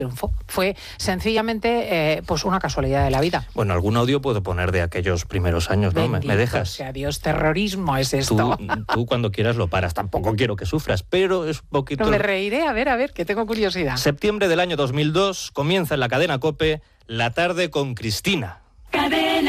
triunfo. Fue sencillamente pues una casualidad de la vida. Bueno, algún audio puedo poner de aquellos primeros años, ¿no? ¿Me dejas? Sea Dios, terrorismo es esto. Tú cuando quieras lo paras, tampoco quiero que sufras, pero es un poquito... No me reiré, a ver, que tengo curiosidad. Septiembre del año 2002, comienza en la cadena COPE La tarde con Cristina. Cadena.